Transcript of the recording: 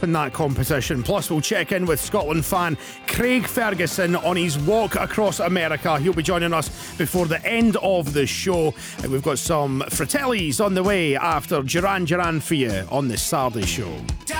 up in that competition. Plus, we'll check in with Scotland fan Craig Ferguson on his walk across America. He'll be joining us before the end of the show. And we've got some Fratellis on the way after Duran Duran for you on the Sardi Show.